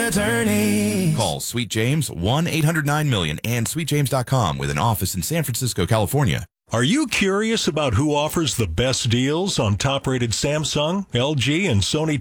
attorneys. Call Sweet James 1-800-9-MILLION and sweetjames.com with an office in San Francisco, California. Are you curious about who offers the best deals on top-rated Samsung, LG, and Sony